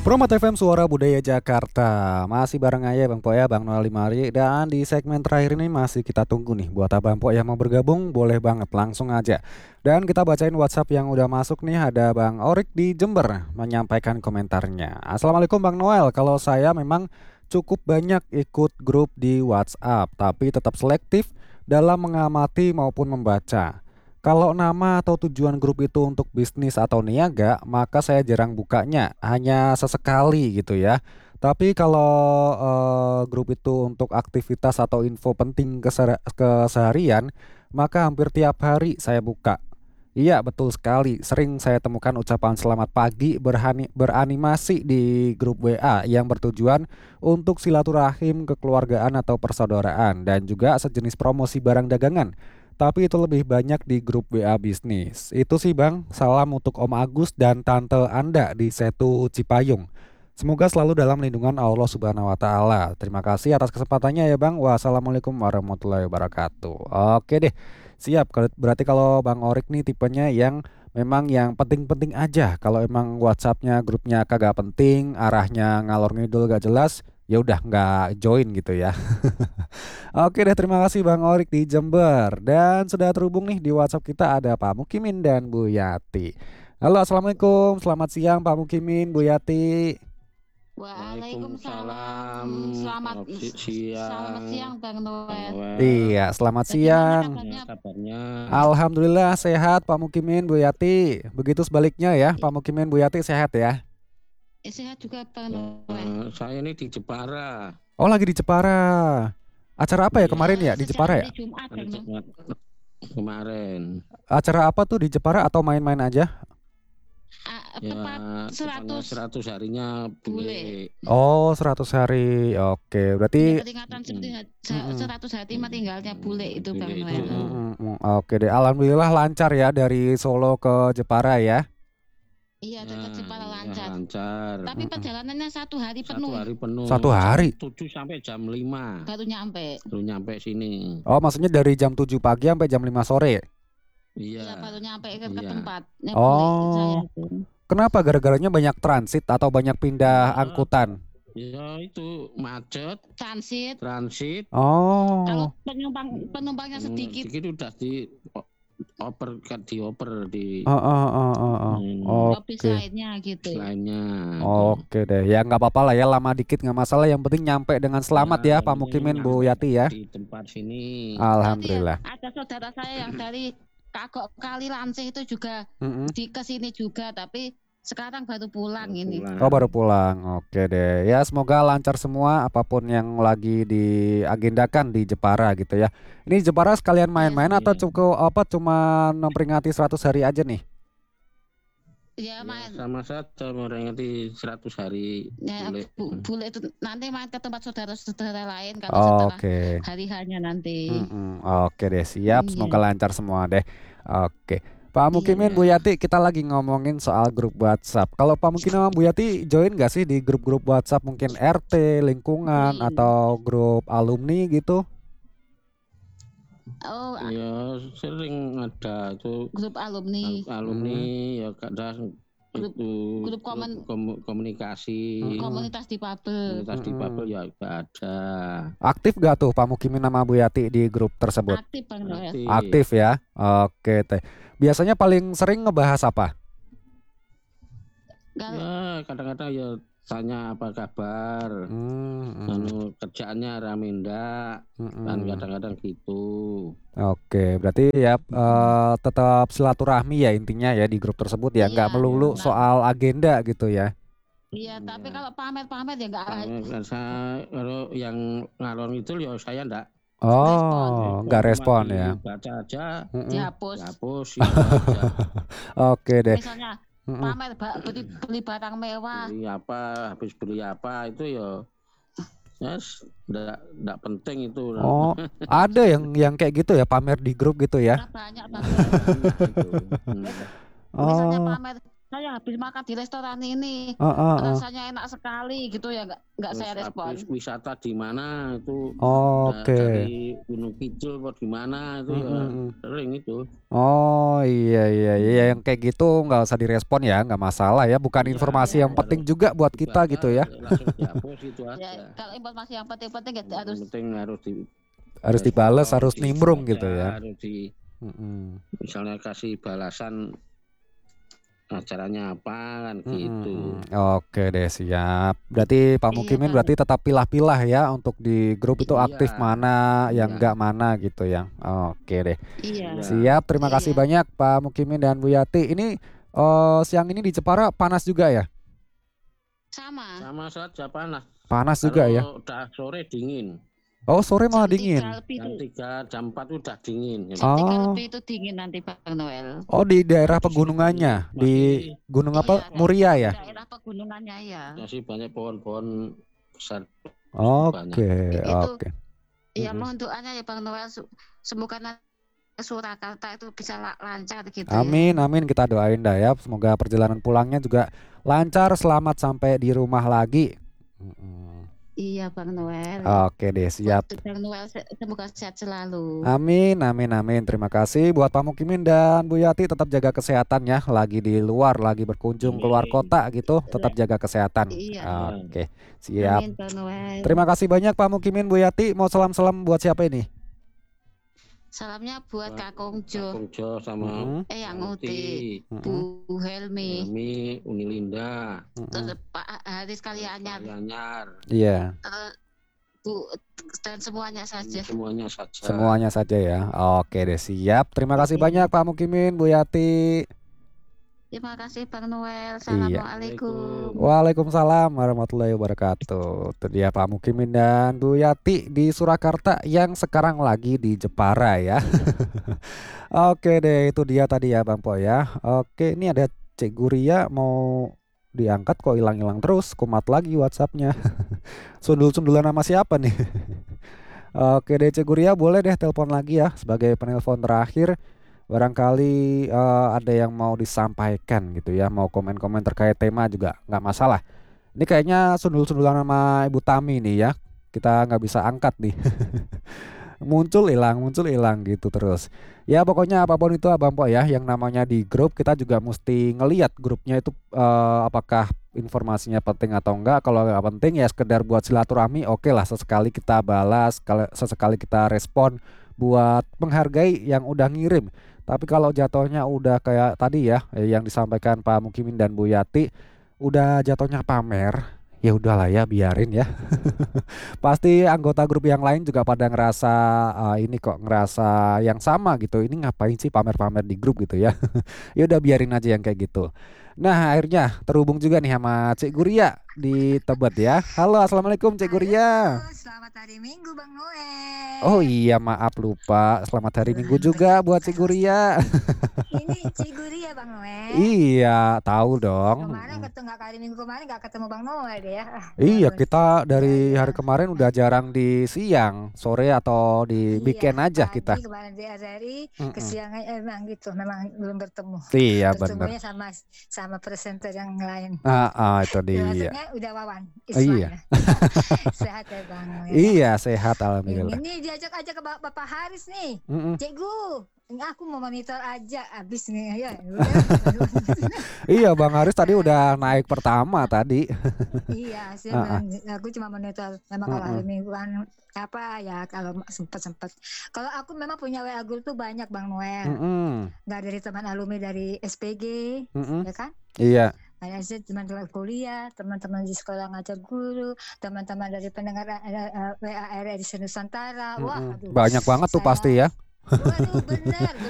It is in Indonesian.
Promat FM Suara Budaya Jakarta. Masih bareng aja Bang Po ya, Bang Noel Limari. Dan di segmen terakhir ini masih kita tunggu nih. Buat Abang Po yang mau bergabung, boleh banget langsung aja. Dan kita bacain WhatsApp yang udah masuk nih. Ada Bang Orik di Jember menyampaikan komentarnya. Assalamualaikum Bang Noel. Kalau saya memang cukup banyak ikut grup di WhatsApp, tapi tetap selektif dalam mengamati maupun membaca. Kalau nama atau tujuan grup itu untuk bisnis atau niaga, maka saya jarang bukanya, hanya sesekali gitu ya. Tapi kalau grup itu untuk aktivitas atau info penting keseharian, maka hampir tiap hari saya buka. Iya, betul sekali. Sering saya temukan ucapan selamat pagi beranimasi di grup WA yang bertujuan untuk silaturahim kekeluargaan atau persaudaraan dan juga sejenis promosi barang dagangan. Tapi itu lebih banyak di grup WA bisnis. Itu sih Bang, salam untuk Om Agus dan Tante Anda di Setu Cipayung. Semoga selalu dalam lindungan Allah Subhanahu wa taala. Terima kasih atas kesempatannya ya Bang. Wassalamualaikum warahmatullahi wabarakatuh. Oke deh. Siap. Berarti kalau Bang Orik nih tipenya yang memang yang penting-penting aja. Kalau emang WhatsAppnya grupnya kagak penting, arahnya ngalor ngidul gak jelas, ya udah nggak join gitu ya. Oke deh, terima kasih Bang Orik di Jember. Dan sudah terhubung nih di WhatsApp kita ada Pak Mukimin dan Bu Yati. Halo, Assalamualaikum. Selamat siang Pak Mukimin, Bu Yati. Waalaikumsalam. Waalaikumsalam. Selamat Selamat siang Bang Bang Noel. Noel. Iya, selamat Bagaimana siang. kabarnya? Kabarnya? Alhamdulillah sehat Pak Mukimin, Bu Yati. Begitu sebaliknya ya, Pak Mukimin, Bu Yati sehat ya. Sehat juga Bang Noel. Saya ini di Jepara. Oh, lagi di Jepara. Acara apa ya Iya. kemarin ya di Sejak Jepara ya? hari Jumat Hari Bang Noel. Jumat kemarin. Acara apa tuh di Jepara atau main-main aja? Ya, Tepat tepatnya 100 100 harinya bule. Oh, 100 hari. Oke, Ya, berarti peringatan Mm-mm. 100 hari tinggalnya bule itu Bang Bule Noel. itu. Oke deh, alhamdulillah lancar ya dari Solo ke Jepara ya. Iya, dekat Jepara Iya, lancar. lancar. Tapi perjalanannya 1 hari penuh. 1 hari penuh. Satu hari? Jam 7 sampai jam 5 Baru nyampe. baru nyampe sini. Oh, maksudnya dari jam 7 pagi sampai jam 5 sore. Iya, Iya. baru nyampe ke Iya. tempatnya Oh. bule saya tuh. Kenapa? Gara-garanya banyak transit atau banyak pindah Ya. angkutan? Ya itu macet, Transit. Oh. Kalau penumpangnya sedikit, udah dioper di bis Oke. lainnya gitu. lainnya. Oke deh, ya nggak apa-apa lah ya, lama dikit nggak masalah. Yang penting nyampe dengan selamat ya, Pak yang Mukimin, penting Bu nyampe Yati ya. di tempat sini. Alhamdulillah. Nanti ada saudara saya yang dari Kagok Kali Lancih itu juga Mm-mm. di kesini juga, tapi sekarang baru pulang ini. Oh, baru pulang. Oke deh. Ya semoga lancar semua apapun yang lagi diagendakan di Jepara gitu ya. Ini Jepara sekalian main-main Iya. atau cukup apa cuma memperingati 100 hari aja nih? Ya Ya, main. sama saja memperingati 100 hari Ya, bule. bule itu nanti main ke tempat saudara-saudara lain kalau setelah Oke. hari hanya nanti. Oke deh, siap. Iya. Semoga lancar semua deh. Oke. Pak Mukimin, Iya. Bu Yati, kita lagi ngomongin soal grup WhatsApp. Kalau Pak Mukimin sama Bu Yati join gak sih di grup-grup WhatsApp mungkin RT, lingkungan, Join. atau grup alumni gitu? Oh, Ya sering ada itu grup alumni. alumni ya kadang Grup- itu grup komunikasi Komunitas difabel. komunitas difabel ya ada. Aktif gak tuh Pak Mukimin sama Bu Yati di grup tersebut? Aktif Bang Noel. Aktif ya. Oke teh. Biasanya paling sering ngebahas apa? Kalau Ya kadang-kadang ya tanya apa kabar, kerjaannya rame ndak, kan kadang-kadang gitu. Oke, berarti ya tetap silaturahmi ya intinya ya di grup tersebut ya, nggak Iya, melulu iya. soal agenda gitu ya. iya, tapi Iya. kalau pamer-pamer ya enggak Kalau yang ngalor itu ya saya ndak Oh, nggak cuma respon ya. dibaca aja, dihapus. dihapus gitu aja. Oke deh. Misalnya Mm-mm. pamer beli barang mewah. Beli apa, habis beli apa itu ya ndak penting itu. Oh, ada yang kayak gitu ya, pamer di grup gitu ya. Nah, banyak banget. Gitu. Misalnya Oh. pamer saya habis makan di restoran ini. Rasanya enak sekali gitu ya, nggak Terus saya respon. habis wisata di mana itu Oke. dari Gunung Kidul apa di mana itu ya sering itu. Oh iya yang kayak gitu nggak usah direspon ya, nggak masalah ya, bukan Iya, informasi yang penting juga buat kita dibaca, gitu ya. langsung dihapus itu aja. Ya, kalau informasi yang penting-penting ya Yang harus penting Harus dibales, harus nimbrung dibaca, gitu ya. harus misalnya kasih balasan acaranya apa kan gitu. Oke deh, siap. Berarti Pak Mukimin berarti tetap pilah-pilah ya untuk di grup itu aktif mana, yang enggak mana gitu ya. Oke deh. Iya. Siap, terima kasih banyak Pak Mukimin dan Bu Yati. Ini siang ini di Jepara panas juga ya? Sama saja panas. Panas juga ya? Udah sore dingin. Oh, sore malah dingin. Jam 4 udah dingin. Jam 3 lebih itu dingin nanti Bang Noel. Oh, di daerah pegunungannya, di gunung apa? Muria ya? Daerah pegunungannya ya. Masih banyak pohon-pohon besar. Oke. Iya, mohon doanya ya Bang Noel, semoga Surakarta itu bisa lancar gitu. Amin, amin, kita doain dah ya. Semoga perjalanan pulangnya juga lancar, selamat sampai di rumah lagi. Iya Bang Noel. Oke deh, siap. Bang Noel semoga sehat selalu. Amin, amin, amin. Terima kasih buat Pak Mukimin dan Bu Yati, tetap jaga kesehatan ya. Lagi di luar, lagi berkunjung keluar kota gitu, tetap jaga kesehatan. Iya. Oke, siap. Amin, Bang Noel. Terima kasih banyak Pak Mukimin, Bu Yati. Mau salam-salam buat siapa ini? Salamnya buat Kak Kongjo sama Yang Uti, Bu Helmi, Unilinda, terus Pak Haris Kalyanyar. Iya. Bu dan semuanya saja. Semuanya saja ya. Oke deh, siap. Terima kasih banyak Pak Mukimin, Bu Yati. Terima kasih Bang Noel. Assalamualaikum. Waalaikumsalam warahmatullahi wabarakatuh. Itu dia Pak Mukimin dan Bu Yati di Surakarta yang sekarang lagi di Jepara ya. Oke deh, itu dia tadi ya Bang Po ya. Oke, ini ada Cik Guria mau diangkat kok hilang-hilang terus, kumat lagi WhatsAppnya. Sundul-sundulan nama siapa nih? Oke deh Cik Guria, boleh deh telepon lagi ya sebagai penelpon terakhir. Barangkali ada yang mau disampaikan gitu ya, mau komen-komen terkait tema juga nggak masalah. Ini kayaknya sundul-sundulan sama Ibu Tami nih ya, kita nggak bisa angkat nih. muncul hilang gitu terus. Ya pokoknya apapun itu Abang Po ya, yang namanya di grup kita juga mesti ngelihat grupnya itu apakah informasinya penting atau enggak. Kalau nggak penting ya sekedar buat silaturahmi, oke lah, sesekali kita balas, sesekali kita respon buat menghargai yang udah ngirim. Tapi kalau jatuhnya udah kayak tadi ya yang disampaikan Pak Mukimin dan Bu Yati, udah jatuhnya pamer, ya udahlah ya, biarin ya. Pasti anggota grup yang lain juga pada ngerasa ini kok, ngerasa yang sama gitu. Ini ngapain sih pamer-pamer di grup gitu ya. Ya udah biarin aja yang kayak gitu. Nah, akhirnya terhubung juga nih sama Cik Guria di Tebet ya. Halo, assalamualaikum Cik Guria. Selamat hari Minggu Bang Noel. Oh iya, maaf lupa. Selamat hari Minggu juga buat Cik Guria. Ini Cik Guria Bang Noel. Iya, tahu dong. Kemarin ketemu hari Minggu kemarin nggak ketemu Bang Noel deh ya. Iya, kita dari hari kemarin udah jarang di siang, sore atau di weekend aja kita. Kemarin di hari kesiangan emang gitu, memang belum bertemu. Iya benar. Ketemunya sama presenter yang lain. Itu dia. Maksudnya udah Wawan. Iya. Sehat ya Bang Noel. Iya, sehat alhamdulillah. Ini diajak ke Bapak Haris nih. Cikgu, aku mau monitor aja abis nih ya. Iya Bang Haris tadi udah naik pertama tadi. Iya, aku cuma monitor. Memang kalau hari mingguan apa ya kalau sempat. Kalau aku memang punya WA group tuh banyak Bang Noel. Nggak dari teman alumni dari SPG, ya kan? Iya. Ada teman-teman kuliah, teman-teman di sekolah ngajar guru, teman-teman dari pendengar WA RRI Nusantara. Wah, aduh, banyak banget tuh pasti ya. Waduh, benar.